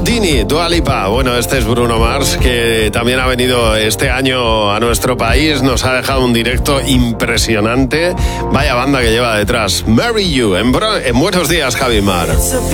Dini, Dua Lipa. Bueno, este es Bruno Mars, que también ha venido este año a nuestro país. Nos ha dejado un directo impresionante. Vaya banda que lleva detrás. Marry You, en Buenos Días, Javi Mar.